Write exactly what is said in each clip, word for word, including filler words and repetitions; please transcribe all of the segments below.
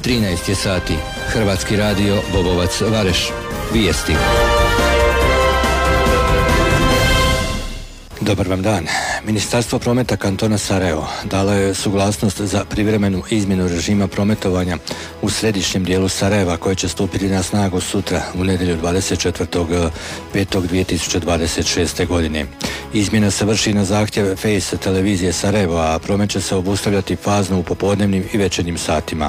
trinaest je sati. Hrvatski radio Bobovac Vareš. Vijesti. Dobar vam dan. Ministarstvo prometa kantona Sarajevo dalo je suglasnost za privremenu izmjenu režima prometovanja u središnjem dijelu Sarajeva koje će stupiti na snagu sutra u nedjelju dvadeset četvrtog petog dvije tisuće dvadeset šeste. godine. Izmjena se vrši na zahtjev Face televizije Sarajevo, a promet će se obustavljati fazno u popodnevnim i večernjim satima.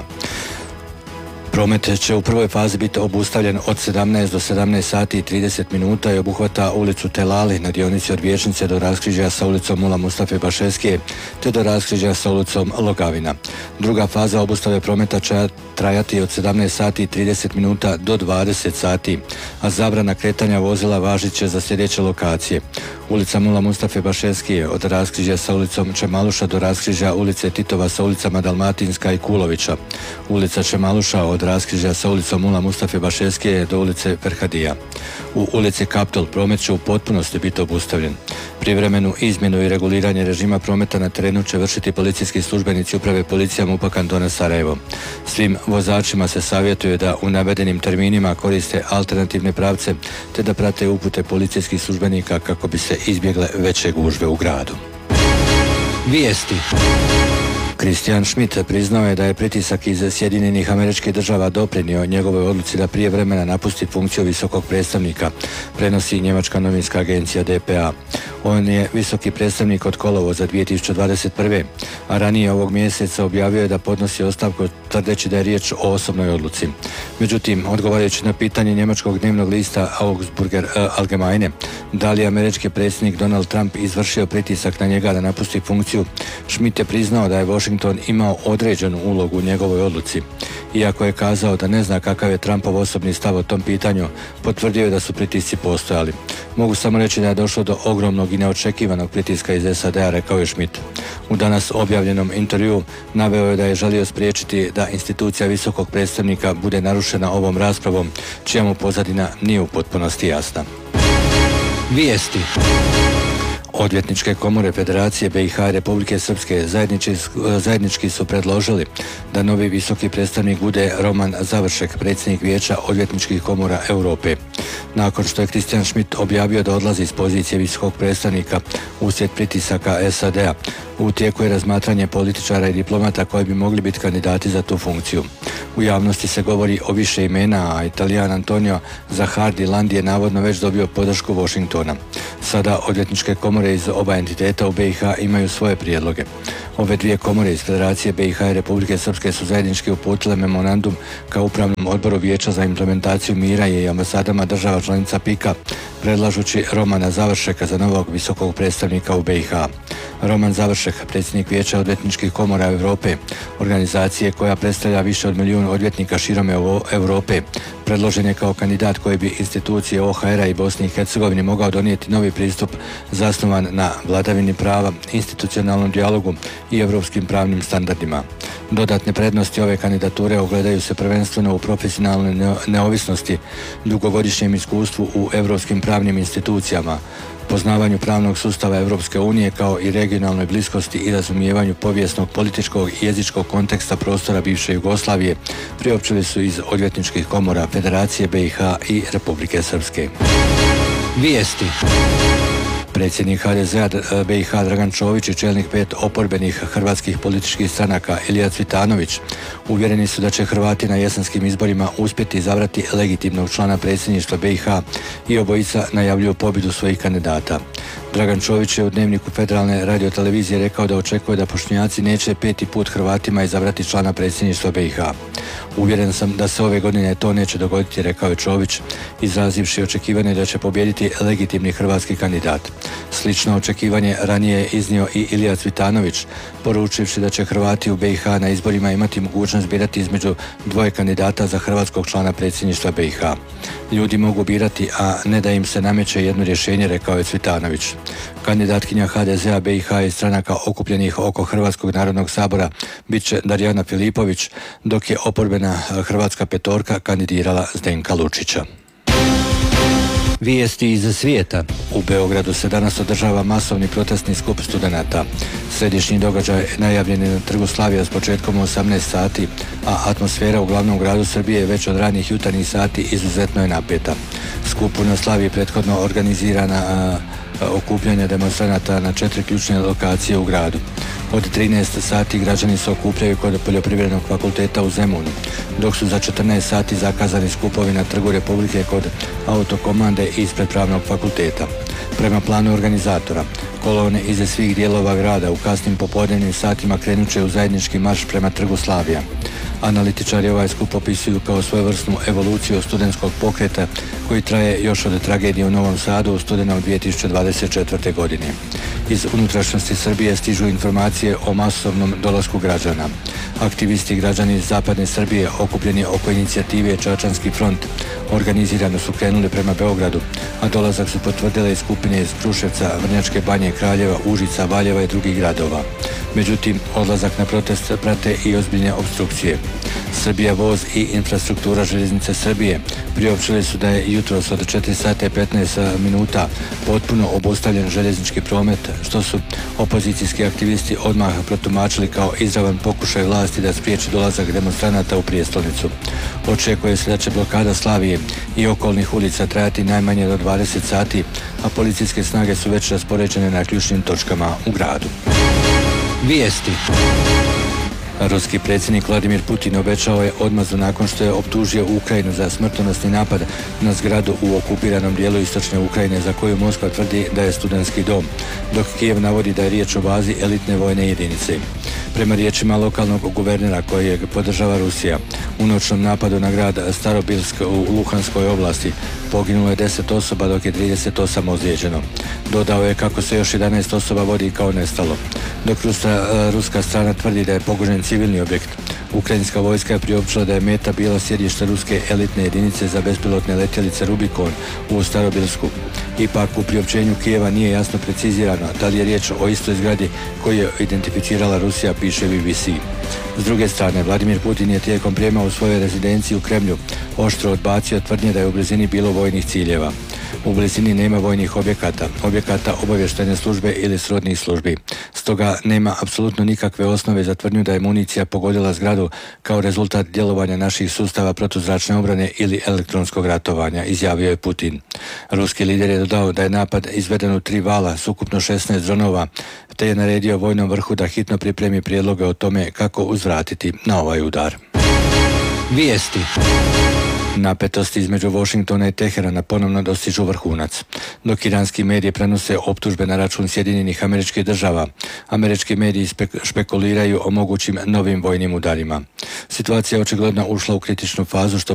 Promet će u prvoj fazi biti obustavljen od sedamnaest do sedamnaest sati i trideset minuta i obuhvata ulicu Telali na dionici od Vijećnice do raskrižja sa ulicom Mula Mustafe Bašeskije te do raskrižja sa ulicom Logavina. Druga faza obustave prometa će trajati od sedamnaest sati i trideset minuta do dvadeset sati, a zabrana kretanja vozila važit će za sljedeće lokacije. Ulica Mula Mustafe Bašeskije od raskrižja sa ulicom Čemaluša do raskrižja ulice Titova sa ulicama Dalmatinska i Kulovića. Ulica Čemaluša od raskrižja sa ulicom Mula Mustafe Bašeskije do ulice Ferhadija. U ulici Kaptol promet će u potpunosti biti obustavljen. Privremenu izmjenu i reguliranje režima prometa na terenu će vršiti policijski službenici uprave policija MUP-a kantona Sarajevo. Svim vozačima se savjetuje da u navedenim terminima koriste alternativne pravce te da prate upute policijskih službenika kako bi se izbjegle veće gužve u gradu. Vijesti. Christian Schmidt priznao je da je pritisak iz Sjedinjenih Američkih Država doprinio njegovoj odluci da prije vremena napusti funkciju visokog predstavnika, prenosi njemačka novinska agencija D P A. On je visoki predstavnik od kolovoza dvije tisuće dvadeset prve. a ranije ovog mjeseca objavio je da podnosi ostavku tvrdeći da je riječ o osobnoj odluci. Međutim, odgovarajući na pitanje njemačkog dnevnog lista Augsburger Allgemeine, da li je američki predsjednik Donald Trump izvršio pritisak na njega da napusti funkciju, Schmidt je priznao da je Washington imao određenu ulogu u njegovoj odluci. Iako je kazao da ne zna kakav je Trumpov osobni stav o tom pitanju, potvrdio je da su pritisci postojali. Mogu samo reći da je došlo do ogromnog i neočekivanog pritiska iz S A D-a, rekao je Schmidt. U danas objavljenom intervjuu naveo je da je želio spriječiti da institucija visokog predstavnika bude narušena ovom raspravom, čija mu pozadina nije u potpunosti jasna. Vijesti. Odvjetničke komore Federacije B i H i Republike Srpske zajednički, zajednički su predložili da novi visoki predstavnik bude Roman Završek, predsjednik Vijeća odvjetničkih komora Europe. Nakon što je Christian Schmidt objavio da odlazi iz pozicije visokog predstavnika uslijed pritisaka S A D-a, u tijeku je razmatranje političara i diplomata koji bi mogli biti kandidati za tu funkciju. U javnosti se govori o više imena, a Italijan Antonio Zahardi Landi je navodno već dobio podršku Washingtona. Sada odvjetničke komore iz oba entiteta u B i H imaju svoje prijedloge. Ove dvije komore iz Federacije B i H i Republike Srpske su zajednički uputile memorandum kao upravnom odboru Vijeća za implementaciju mira i ambasadama država članica P I K-a, predlažući Romana Završeka za novog visokog predstavnika u B i H. Roman Završek, predsjednik Vijeća odvjetničkih komora Europe, organizacije koja predstavlja više od milijun odvjetnika širom Europe, predložen je kao kandidat koji bi institucije O H R-a i Bosni i Hercegovini mogao donijeti novi pristup zasnovan na vladavini prava, institucionalnom dijalogu i europskim pravnim standardima. Dodatne prednosti ove kandidature ogledaju se prvenstveno u profesionalnoj neovisnosti, dugogodišnjem iskustvu u europskim pravnim institucijama, poznavanju pravnog sustava Europske unije kao i regionalnoj bliskosti i razumijevanju povijesnog, političkog i jezičkog konteksta prostora bivše Jugoslavije, priopćili su iz odvjetničkih komora Federacije B i H i Republike Srpske. Vijesti. Predsjednik H D Z-a B i H Dragan Čović i čelnik pet oporbenih hrvatskih političkih stranaka Ilija Cvitanović uvjereni su da će Hrvati na jesenskim izborima uspjeti izabrati legitimnog člana predsjedništva B i H i obojica najavljuju pobjedu svojih kandidata. Dragan Čović je u Dnevniku Federalne radiotelevizije rekao da očekuje da Bošnjaci neće peti put Hrvatima izabrati člana predsjedništva B i H. Uvjeren sam da se ove godine to neće dogoditi, rekao je Čović, izrazivši očekivanje da će pobijediti legitimni hrvatski kandidat. Slično očekivanje ranije je iznio i Ilija Cvitanović, poručivši da će Hrvati u B i H na izborima imati mogućnost birati između dvoje kandidata za hrvatskog člana predsjedništva B i H. Ljudi mogu birati, a ne da im se nameće jedno rješenje, rekao je Cvitanović. Kandidatkinja H D Z-a B i H i stranaka okupljenih oko Hrvatskog narodnog sabora bit će Darjana Filipović, dok je oporbena Hrvatska petorka kandidirala Zdenka Lučića. Vijesti iz svijeta. U Beogradu se danas održava masovni protestni skup studenata. Središnji događaj najavljen je na Trgu Slavija s početkom u osamnaest sati, a atmosfera u glavnom gradu Srbije već od ranih jutarnjih sati izuzetno je napeta. Skupu na Slaviji prethodno organizirana a, okupljanja demonstranata na četiri ključne lokacije u gradu. Od trinaest sati građani se okupljaju kod Poljoprivrednog fakulteta u Zemunu, dok su za četrnaest sati zakazani skupovi na Trgu Republike kod Autokomande ispred Pravnog fakulteta. Prema planu organizatora, kolone iz svih dijelova grada u kasnim popodnevnim satima krenut će u zajednički marš prema Trgu Slavija. Analitičari ovaj skup opisuju kao svojevrsnu evoluciju studentskog pokreta koji traje još od tragedije u Novom Sadu u studenom dvije tisuće dvadeset četvrte. godine. Iz unutrašnjosti Srbije stižu informacije o masovnom dolasku građana. Aktivisti i građani iz zapadne Srbije okupljeni oko inicijative Čačanski front organizirano su krenuli prema Beogradu, a dolazak su potvrdile i skupine iz Kruševca, Vrnjačke Banje, Kraljeva, Užica, Valjeva i drugih gradova. Međutim, odlazak na protest prate i ozbiljne opstrukcije. Srbija voz i infrastruktura željeznice Srbije priopćili su da je jutros od četiri sata i petnaest minuta potpuno obustavljen željeznički promet, što su opozicijski aktivisti odmah protumačili kao izravan pokušaj vlasti da spriječi dolazak demonstranata u prijestolnicu. Očekuje se da će blokada Slavije i okolnih ulica trajati najmanje do dvadeset sati, a policijske snage su već raspoređene na ključnim točkama u gradu. Vijesti. Ruski predsjednik Vladimir Putin obećao je odmazdu nakon što je optužio Ukrajinu za smrtonosni napad na zgradu u okupiranom dijelu istočne Ukrajine za koju Moskva tvrdi da je studentski dom, dok Kijev navodi da je riječ o bazi elitne vojne jedinice. Prema riječima lokalnog guvernera kojeg podržava Rusija, u noćnom napadu na grad Starobilsk u Luhanskoj oblasti poginulo je deset osoba dok je trideset osam ozlijeđeno. Dodao je kako se još jedanaest osoba vodi kao nestalo. Dok ruska, ruska strana tvrdi da je pogođen civilni objekt, ukrajinska vojska je priopćila da je meta bila sjedište ruske elitne jedinice za bespilotne letjelice Rubikon u Starobilsku. Ipak u priopćenju Kijeva nije jasno precizirano da li je riječ o istoj zgradi koju je identificirala Rusija, piše B B C. S druge strane, Vladimir Putin je tijekom prijema u svojoj rezidenciji u Kremlju oštro odbacio tvrdnje da je u blizini bilo vojnih ciljeva. U blizini nema vojnih objekata, objekata obavještajne službe ili srodnih službi. Stoga nema apsolutno nikakve osnove za tvrdnju da je municija pogodila zgradu kao rezultat djelovanja naših sustava protuzračne obrane ili elektronskog ratovanja, izjavio je Putin. Ruski lider je dodao da je napad izveden u tri vala s ukupno šesnaest dronova, te je naredio vojnom vrhu da hitno pripremi prijedloge o tome kako uzvratiti na ovaj udar. Vijesti. Napetosti između Washingtona i Teherana ponovno dostižu vrhunac. Dok iranski mediji prenose optužbe na račun Sjedinjenih Američkih Država, američki mediji spek- špekuliraju o mogućim novim vojnim udarima. Situacija je očigledno ušla u kritičnu fazu što